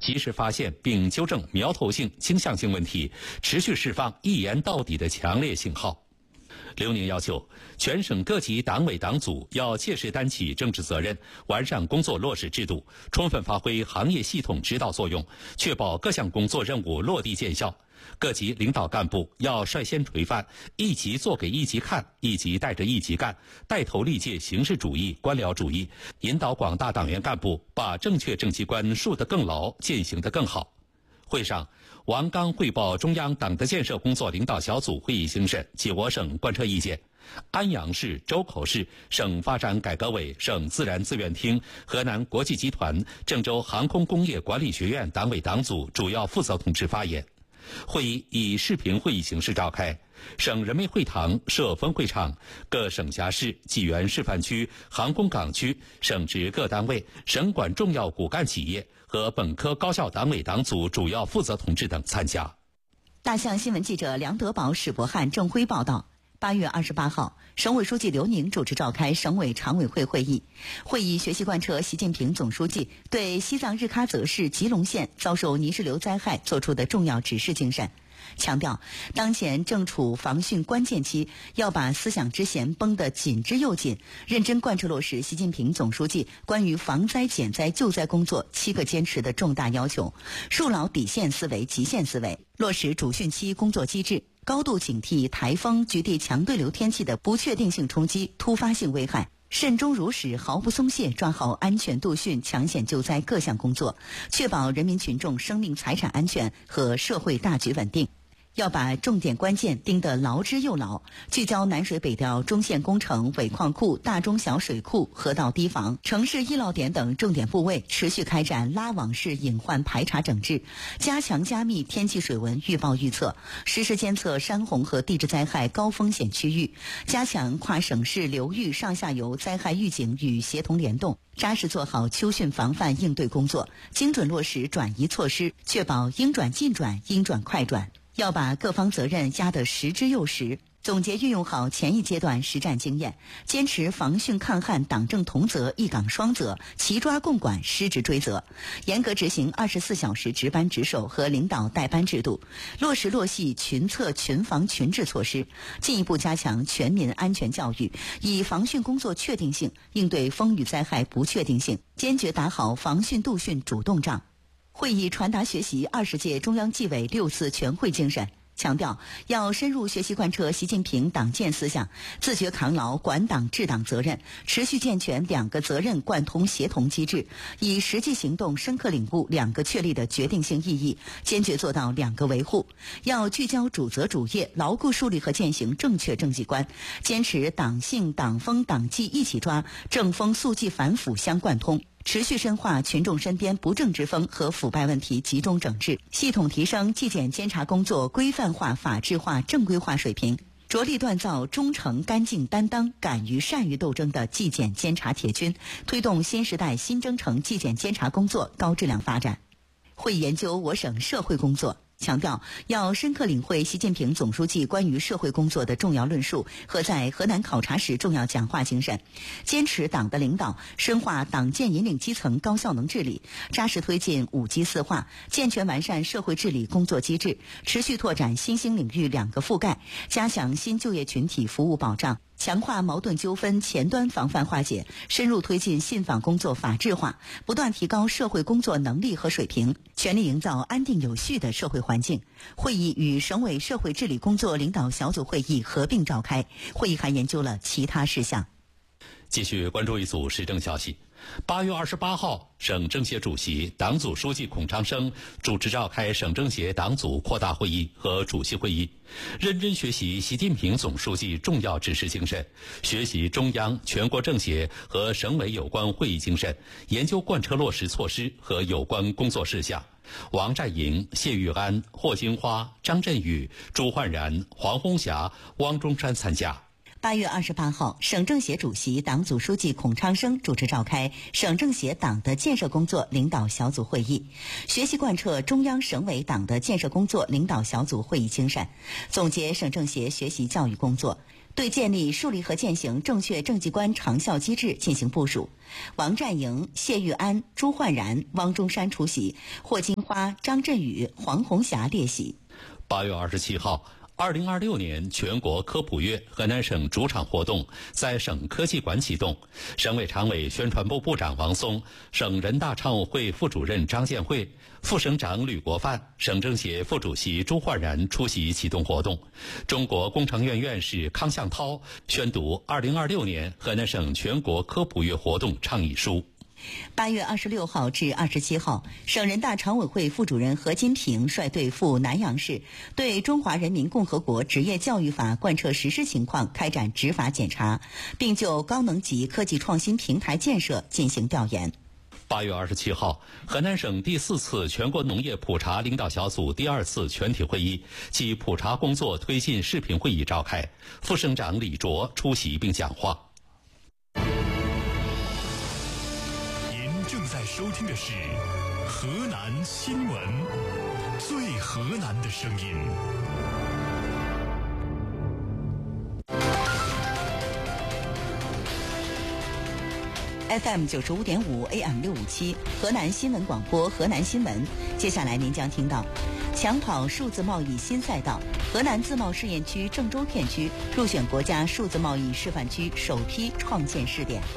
及时发现并纠正苗头性、倾向性问题，持续释放一言到底的强烈信号。刘宁要求全省各级党委党组要切实担起政治责任，完善工作落实制度，充分发挥行业系统指导作用，确保各项工作任务落地见效。各级领导干部要率先垂范，一级做给一级看，一级带着一级干，带头力戒形式主义、官僚主义，引导广大党员干部把正确政绩观树得更牢，践行得更好。会上，王刚汇报中央党的建设工作领导小组会议精神及我省贯彻意见。安阳市、周口市省发展改革委、省自然资源厅、河南国际集团、郑州航空工业管理学院党委党组主要负责同志发言。会议以视频会议形式召开，省人民会堂设分会场，各省辖市、济源示范区、航空港区、省直各单位、省管重要骨干企业和本科高校党委党组主要负责同志等参加。 大象新闻记者梁德宝、史博汉、郑辉报道。8月28号，省委书记刘宁主持召开省委常委会会议。会议学习贯彻习近平总书记对西藏日喀则市吉隆县遭受泥石流灾害作出的重要指示精神，强调当前正处防汛关键期，要把思想之弦绷得紧之又紧，认真贯彻落实习近平总书记关于防灾减灾救灾工作7个坚持的重大要求，树牢底线思维、极限思维，落实主汛期工作机制，高度警惕台风、局地强对流天气的不确定性冲击、突发性危害，慎终如始，毫不松懈，抓好安全度汛、抢险救灾各项工作，确保人民群众生命财产安全和社会大局稳定。要把重点关键盯得牢之又牢，聚焦南水北调中线工程、尾矿库、大中小水库、河道堤防、城市医疗点等重点部位，持续开展拉网式隐患排查整治，加强加密天气水文预报预测，实时监测山洪和地质灾害高风险区域，加强跨省市流域上下游灾害预警与协同联动，扎实做好秋汛防范应对工作，精准落实转移措施，确保应转尽转、应转快转。要把各方责任压得实之又实，总结运用好前一阶段实战经验，坚持防汛抗旱党政同责、一岗双责，齐抓共管、失职追责，严格执行24小时值班值守和领导带班制度，落实落细群策群防群治措施，进一步加强全民安全教育，以防汛工作确定性应对风雨灾害不确定性，坚决打好防汛度汛主动仗。会议传达学习20届中央纪委6次全会精神，强调要深入学习贯彻习近平党建思想，自觉扛牢管党治党责任，持续健全2个责任贯通协同机制，以实际行动深刻领悟2个确立的决定性意义，坚决做到2个维护。要聚焦主责主业，牢固树立和践行正确政绩观，坚持党性、党风、党纪一起抓，正风肃纪反腐相贯通，持续深化群众身边不正之风和腐败问题集中整治，系统提升纪检监察工作规范化、法治化、正规化水平，着力锻造忠诚、干净、担当、敢于善于斗争的纪检监察铁军，推动新时代新征程纪检监察工作高质量发展。会议研究我省社会工作，强调要深刻领会习近平总书记关于社会工作的重要论述和在河南考察时重要讲话精神，坚持党的领导，深化党建引领基层高效能治理，扎实推进5基4化，健全完善社会治理工作机制，持续拓展新兴领域2个覆盖，加强新就业群体服务保障，强化矛盾纠纷前端防范化解，深入推进信访工作法治化，不断提高社会工作能力和水平，全力营造安定有序的社会环境。会议与省委社会治理工作领导小组会议合并召开，会议还研究了其他事项。 继续关注一组时政消息。8月28号，省政协主席、党组书记孔昌生主持召开省政协党组扩大会议和主席会议，认真学习习近平总书记重要指示精神，学习中央、全国政协和省委有关会议精神，研究贯彻落实措施和有关工作事项。王占营、谢玉安、霍金花、张振宇、朱焕然、黄红霞、汪中山参加。 8月28号，省政协主席、党组书记孔昌生主持召开省政协党的建设工作领导小组会议，学习贯彻中央省委党的建设工作领导小组会议精神，总结省政协学习教育工作， 对建立、树立和践行正确政绩观长效机制进行部署。王占营、谢玉安、朱焕然、汪中山出席，霍金花、张振宇、黄红霞列席。 8月27号，2026年全国科普月河南省主场活动在省科技馆启动，省委常委宣传部部长王松、省人大常委会副主任张建慧、副省长吕国范、省政协副主席朱焕然出席启动活动。中国工程院院士康向涛宣读2026年河南省全国科普月活动倡议书。 8月26号至27号，省人大常委会副主任何金平率队赴南阳市，对《中华人民共和国职业教育法》贯彻实施情况开展执法检查，并就高能级科技创新平台建设进行调研。 8月27号，河南省第4次全国农业普查领导小组第2次全体会议暨普查工作推进视频会议召开，副省长李卓出席并讲话。 正在收听的是河南新闻，最河南的声音。 FM 95.5 AM 657，河南新闻广播，河南新闻。接下来您将听到：抢跑数字贸易新赛道，河南自贸试验区郑州片区入选国家数字贸易示范区首批创建试点。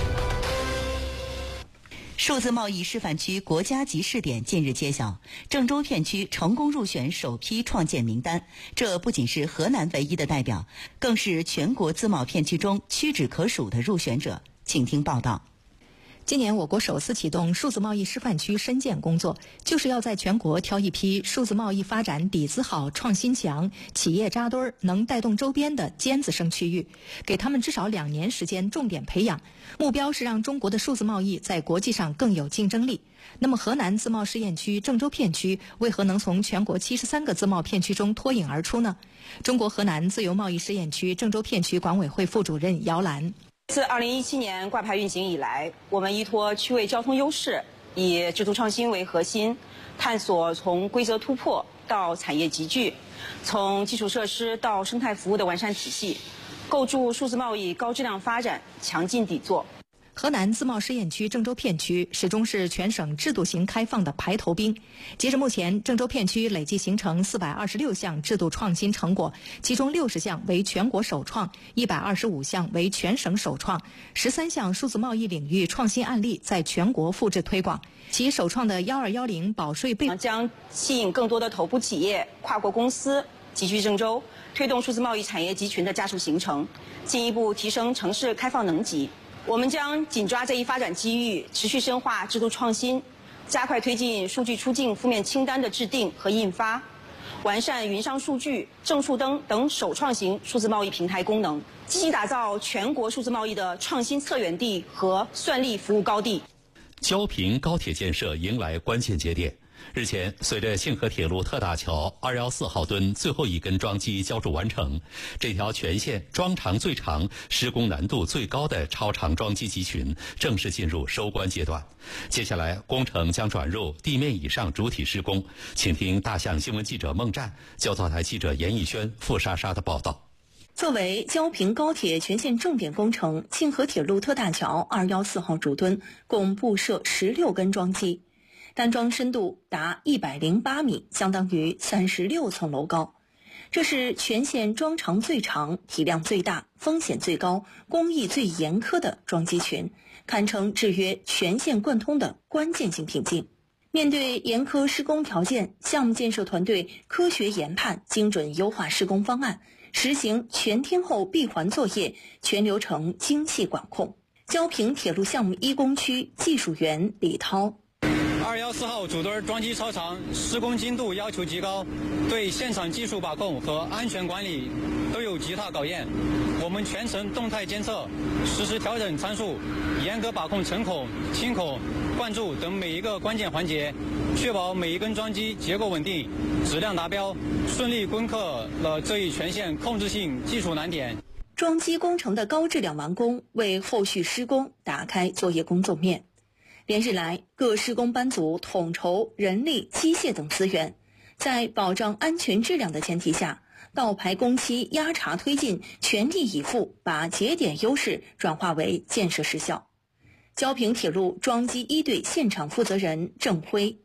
数字贸易示范区国家级试点近日揭晓，郑州片区成功入选首批创建名单。这不仅是河南唯一的代表，更是全国自贸片区中屈指可数的入选者。请听报道。 今年我国首次启动数字贸易示范区申建工作，就是要在全国挑一批数字贸易发展底子好、创新强、企业扎堆儿、能带动周边的尖子生区域，给他们至少2年时间重点培养。目标是让中国的数字贸易在国际上更有竞争力。那么河南自贸试验区郑州片区为何能从全国73个自贸片区中脱颖而出呢？中国河南自由贸易试验区郑州片区管委会副主任姚兰。 自2017年挂牌运行以来，我们依托区位交通优势，以制度创新为核心，探索从规则突破到产业集聚，从基础设施到生态服务的完善体系，构筑数字贸易高质量发展强劲底座。 河南自贸试验区郑州片区始终是全省制度型开放的排头兵。截至目前，郑州片区累计形成426项制度创新成果，其中60项为全国首创，125项为全省首创，13项数字贸易领域创新案例在全国复制推广。其首创的1210保税备将吸引更多的头部企业、跨国公司集聚郑州，推动数字贸易产业集群的加速形成，进一步提升城市开放能级。我们将紧抓这一发展机遇，持续深化制度创新，加快推进数据出境负面清单的制定和印发，完善云商数据、证数登等首创型数字贸易平台功能，积极打造全国数字贸易的创新策源地和算力服务高地。 焦平高铁建设迎来关键节点。日前，随着庆河铁路特大桥214号墩最后一根桩基浇筑完成，这条全线桩长最长、施工难度最高的超长桩基集群正式进入收官阶段。接下来，工程将转入地面以上主体施工。请听大象新闻记者孟战、焦作台记者严艺轩、付莎莎的报道。 作为焦平高铁全线重点工程，庆河铁路特大桥214号主墩共布设16根桩基。单桩深度达108米，相当于36层楼高。这是全线桩长最长、体量最大、风险最高、工艺最严苛的桩基群，堪称制约全线贯通的关键性瓶颈。面对严苛施工条件，项目建设团队科学研判、精准优化施工方案，实行全天候闭环作业，全流程精细管控。焦平铁路项目1工区技术员李涛。 214号主墩桩基超长，施工精度要求极高，对现场技术把控和安全管理都有极大考验。我们全程动态监测，实时调整参数，严格把控沉孔、轻孔、灌注等每一个关键环节，确保每一根桩基结构稳定、质量达标，顺利攻克了这一全线控制性技术难点。 桩基工程的高质量完工，为后续施工打开作业工作面。连日来，各施工班组统筹人力、机械等资源，在保障安全质量的前提下， 倒排工期，压茶推进，全力以赴把节点优势转化为建设实效。焦平铁路装机一队现场负责人郑辉。